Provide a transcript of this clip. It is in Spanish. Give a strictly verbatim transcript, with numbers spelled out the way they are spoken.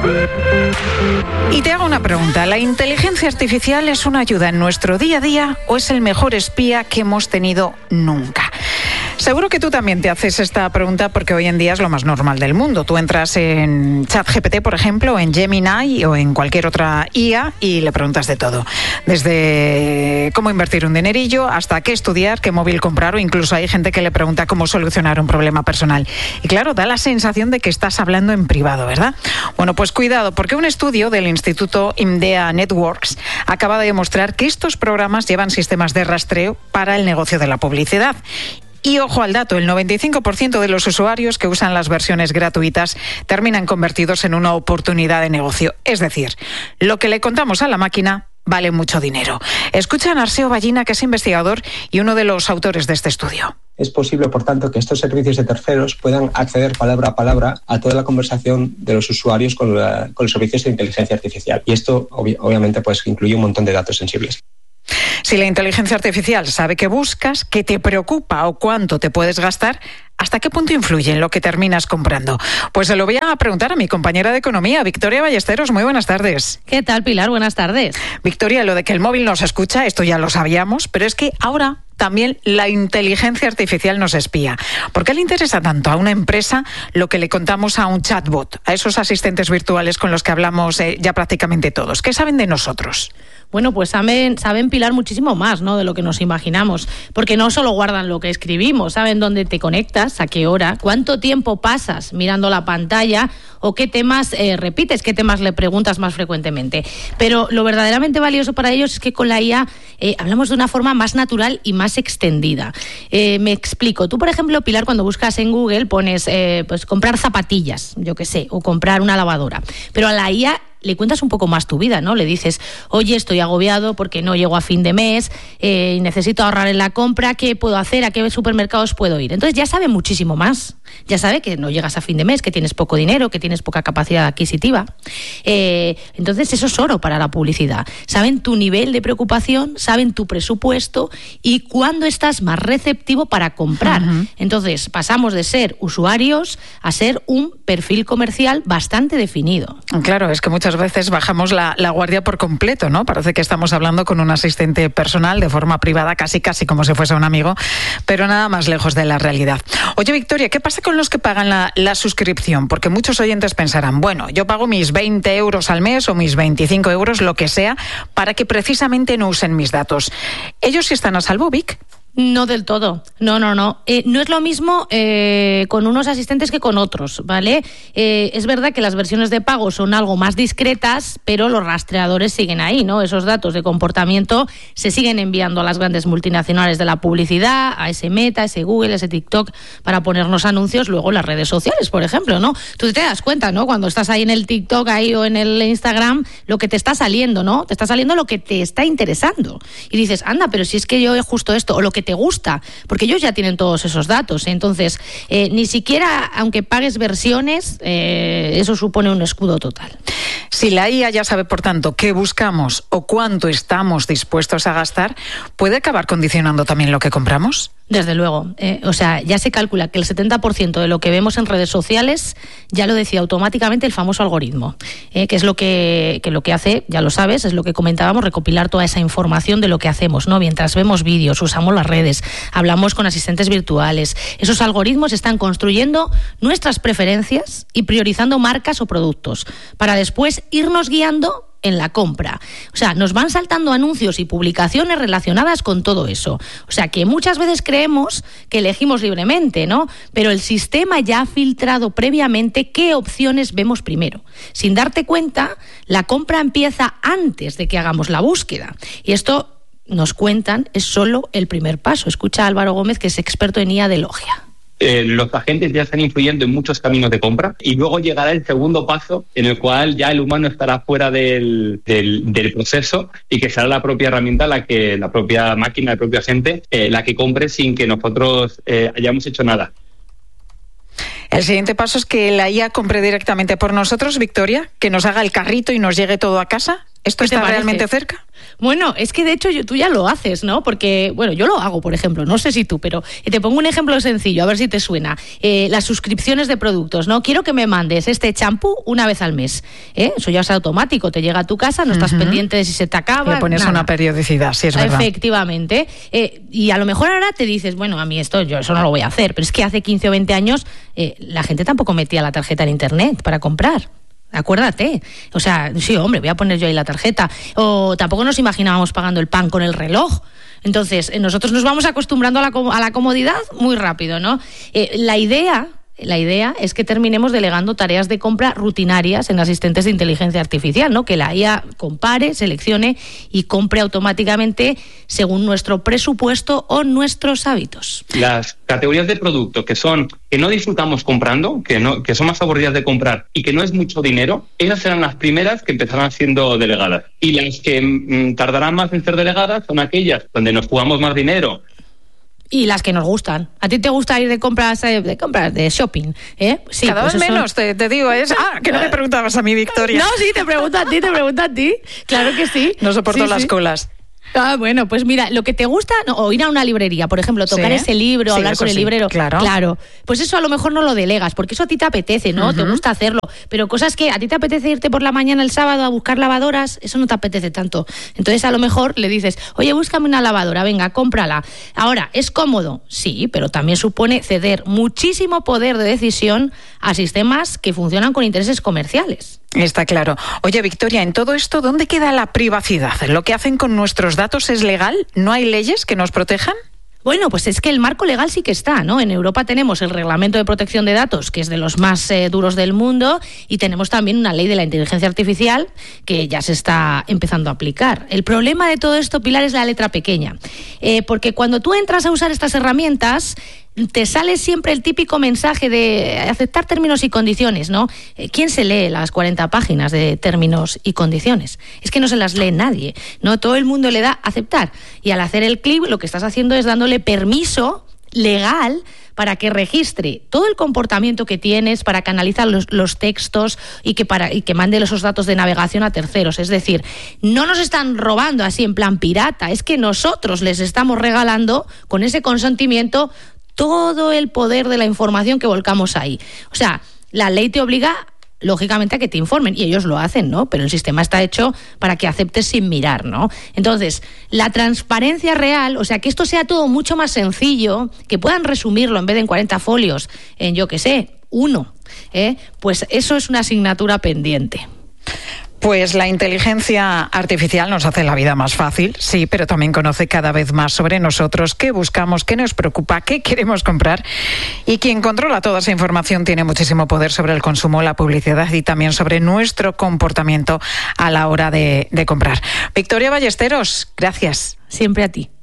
Y te hago una pregunta. ¿La inteligencia artificial es una ayuda en nuestro día a día o es el mejor espía que hemos tenido nunca? Seguro que tú también te haces esta pregunta porque hoy en día es lo más normal del mundo. Tú entras en ChatGPT, por ejemplo, en Gemini o en cualquier otra I A y le preguntas de todo. Desde cómo invertir un dinerillo hasta qué estudiar, qué móvil comprar, o incluso hay gente que le pregunta cómo solucionar un problema personal. Y claro, da la sensación de que estás hablando en privado, ¿verdad? Bueno, pues cuidado, porque un estudio del Instituto IMDEA Networks acaba de demostrar que estos programas llevan sistemas de rastreo para el negocio de la publicidad. Y ojo al dato, el noventa y cinco por ciento de los usuarios que usan las versiones gratuitas terminan convertidos en una oportunidad de negocio. Es decir, lo que le contamos a la máquina vale mucho dinero. Escucha a Narseo Ballina, que es investigador y uno de los autores de este estudio. Es posible, por tanto, que estos servicios de terceros puedan acceder palabra a palabra a toda la conversación de los usuarios con, la, con los servicios de inteligencia artificial. Y esto, ob- obviamente, pues incluye un montón de datos sensibles. Si la inteligencia artificial sabe qué buscas, qué te preocupa o cuánto te puedes gastar, ¿hasta qué punto influye en lo que terminas comprando? Pues se lo voy a preguntar a mi compañera de Economía, Victoria Ballesteros. Muy buenas tardes. ¿Qué tal, Pilar? Buenas tardes. Victoria, lo de que el móvil nos escucha, esto ya lo sabíamos, pero es que ahora también la inteligencia artificial nos espía. ¿Por qué le interesa tanto a una empresa lo que le contamos a un chatbot, a esos asistentes virtuales con los que hablamos eh, ya prácticamente todos? ¿Qué saben de nosotros? Bueno, pues saben, saben Pilar muchísimo más, ¿no?, de lo que nos imaginamos, porque no solo guardan lo que escribimos, saben dónde te conectas, a qué hora, cuánto tiempo pasas mirando la pantalla o qué temas eh, repites, qué temas le preguntas más frecuentemente. Pero lo verdaderamente valioso para ellos es que con la I A eh, hablamos de una forma más natural y más extendida. Eh, me explico. Tú, por ejemplo, Pilar, cuando buscas en Google pones eh, pues comprar zapatillas, yo qué sé, o comprar una lavadora, pero a la I A le cuentas un poco más tu vida, ¿no? Le dices, oye, estoy agobiado porque no llego a fin de mes, eh, necesito ahorrar en la compra, ¿qué puedo hacer? ¿A qué supermercados puedo ir? Entonces ya sabe muchísimo más. Ya sabe que no llegas a fin de mes, que tienes poco dinero, que tienes poca capacidad adquisitiva. Eh, entonces eso es oro para la publicidad. Saben tu nivel de preocupación, saben tu presupuesto y cuándo estás más receptivo para comprar. Uh-huh. Entonces pasamos de ser usuarios a ser un perfil comercial bastante definido. Claro, es que muchas veces bajamos la, la guardia por completo, ¿no? Parece que estamos hablando con un asistente personal de forma privada, casi casi como si fuese un amigo, pero nada más lejos de la realidad. Oye, Victoria, ¿qué pasa con los que pagan la, la suscripción? Porque muchos oyentes pensarán, bueno, yo pago mis veinte euros al mes o mis veinticinco euros, lo que sea, para que precisamente no usen mis datos. ¿Ellos sí están a salvo, Vic? No del todo, no, no, no. Eh, no es lo mismo eh, con unos asistentes que con otros, ¿vale? Eh, es verdad que las versiones de pago son algo más discretas, pero los rastreadores siguen ahí, ¿no? Esos datos de comportamiento se siguen enviando a las grandes multinacionales de la publicidad, a ese Meta, a ese Google, a ese TikTok, para ponernos anuncios luego en las redes sociales, por ejemplo, ¿no? Tú te das cuenta, ¿no? Cuando estás ahí en el TikTok ahí o en el Instagram, lo que te está saliendo, ¿no? Te está saliendo lo que te está interesando. Y dices, anda, pero si es que yo he justo esto, o lo que te gusta, porque ellos ya tienen todos esos datos. Entonces, eh, ni siquiera, aunque pagues versiones, eh, eso supone un escudo total. Si la I A ya sabe, por tanto, qué buscamos o cuánto estamos dispuestos a gastar, ¿puede acabar condicionando también lo que compramos? Desde luego. Eh, o sea, ya se calcula que el setenta por ciento de lo que vemos en redes sociales ya lo decide automáticamente el famoso algoritmo, eh, que es lo que, que lo que hace, ya lo sabes, es lo que comentábamos, recopilar toda esa información de lo que hacemos, ¿no? Mientras vemos vídeos, usamos las redes, hablamos con asistentes virtuales. Esos algoritmos están construyendo nuestras preferencias y priorizando marcas o productos para después irnos guiando en la compra. O sea, nos van saltando anuncios y publicaciones relacionadas con todo eso. O sea, que muchas veces creemos que elegimos libremente, ¿no? Pero el sistema ya ha filtrado previamente qué opciones vemos primero. Sin darte cuenta, la compra empieza antes de que hagamos la búsqueda. Y esto, nos cuentan, es solo el primer paso. Escucha a Álvaro Gómez, que es experto en I A de Logia. Eh, los agentes ya están influyendo en muchos caminos de compra y luego llegará el segundo paso en el cual ya el humano estará fuera del, del, del proceso y que será la propia herramienta, la que la propia máquina, el propio agente, eh, la que compre sin que nosotros eh, hayamos hecho nada. El siguiente paso es que la I A compre directamente por nosotros, Victoria, que nos haga el carrito y nos llegue todo a casa. ¿Esto está realmente cerca? Bueno, es que de hecho yo, tú ya lo haces, ¿no? Porque, bueno, yo lo hago, por ejemplo, no sé si tú, pero te pongo un ejemplo sencillo, a ver si te suena. Eh, las suscripciones de productos, ¿no? Quiero que me mandes este champú una vez al mes. ¿eh? Eso ya es automático, te llega a tu casa, no estás uh-huh. pendiente de si se te acaba. Le pones nada. Una periodicidad, sí, es verdad. Efectivamente. Eh, y a lo mejor ahora te dices, bueno, a mí esto, yo eso no lo voy a hacer, pero es que hace quince o veinte años eh, la gente tampoco metía la tarjeta en internet para comprar. Acuérdate, o sea, sí, hombre, voy a poner yo ahí la tarjeta. O tampoco nos imaginábamos pagando el pan con el reloj. Entonces, nosotros nos vamos acostumbrando a la, a la comodidad muy rápido, ¿no? Eh, la idea... La idea es que terminemos delegando tareas de compra rutinarias en asistentes de inteligencia artificial, ¿no? Que la I A compare, seleccione y compre automáticamente según nuestro presupuesto o nuestros hábitos. Las categorías de productos que son que no disfrutamos comprando, que no que son más aburridas de comprar y que no es mucho dinero, esas serán las primeras que empezarán siendo delegadas. Y las que mm, tardarán más en ser delegadas son aquellas donde nos jugamos más dinero. Y las que nos gustan. ¿A ti te gusta ir de compras de compras de shopping? ¿eh? Sí, Cada pues vez eso... menos, te, te digo. Es... Ah, que no me preguntabas a mí, Victoria. No, sí, te pregunto a ti, te pregunto a ti. Claro que sí. No soporto sí, las sí. colas. Ah, bueno, pues mira, lo que te gusta, no, o ir a una librería, por ejemplo, tocar sí, ese libro, sí, hablar con el sí, librero, claro. claro, pues eso a lo mejor no lo delegas, porque eso a ti te apetece, ¿no? Uh-huh. Te gusta hacerlo, pero cosas que a ti te apetece irte por la mañana el sábado a buscar lavadoras, eso no te apetece tanto. Entonces a lo mejor le dices, oye, búscame una lavadora, venga, cómprala. Ahora, ¿es cómodo? Sí, pero también supone ceder muchísimo poder de decisión a sistemas que funcionan con intereses comerciales. Está claro. Oye, Victoria, en todo esto, ¿dónde queda la privacidad? ¿Lo que hacen con nuestros datos es legal? ¿No hay leyes que nos protejan? Bueno, pues es que el marco legal sí que está, ¿no? En Europa tenemos el Reglamento de Protección de Datos, que es de los más eh, duros del mundo, y tenemos también una ley de la inteligencia artificial que ya se está empezando a aplicar. El problema de todo esto, Pilar, es la letra pequeña, eh, porque cuando tú entras a usar estas herramientas, te sale siempre el típico mensaje de aceptar términos y condiciones, ¿no? ¿Quién se lee las cuarenta páginas de términos y condiciones? Es que no se las lee nadie, ¿no? Todo el mundo le da aceptar. Y al hacer el clic, lo que estás haciendo es dándole permiso legal para que registre todo el comportamiento que tienes, para canalizar los, los textos y que, para, y que mande esos datos de navegación a terceros. Es decir, no nos están robando así en plan pirata, es que nosotros les estamos regalando con ese consentimiento todo el poder de la información que volcamos ahí. O sea, la ley te obliga, lógicamente, a que te informen, y ellos lo hacen, ¿no? Pero el sistema está hecho para que aceptes sin mirar, ¿no? Entonces, la transparencia real, o sea, que esto sea todo mucho más sencillo, que puedan resumirlo en vez de en cuarenta folios, en, yo qué sé, uno, ¿eh? Pues eso es una asignatura pendiente. Pues la inteligencia artificial nos hace la vida más fácil, sí, pero también conoce cada vez más sobre nosotros, qué buscamos, qué nos preocupa, qué queremos comprar. Y quien controla toda esa información tiene muchísimo poder sobre el consumo, la publicidad y también sobre nuestro comportamiento a la hora de, de comprar. Victoria Ballesteros, gracias. Siempre a ti.